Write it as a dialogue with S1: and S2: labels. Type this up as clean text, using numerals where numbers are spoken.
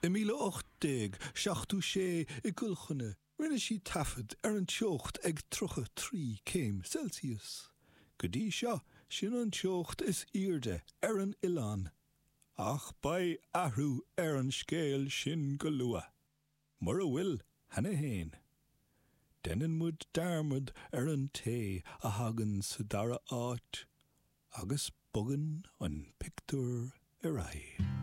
S1: Míle 8 I gulchane, rinne sí tafad an teocht ag 3 céim Celsius. Godí seo, sin an teocht is irde an Ilan. Ach bai ahrú an scéal sin go lua. Mar a bhfuil hana héin. Denan mud darmad an té a hagan sa dara áit, agus bogan an pictúr rai.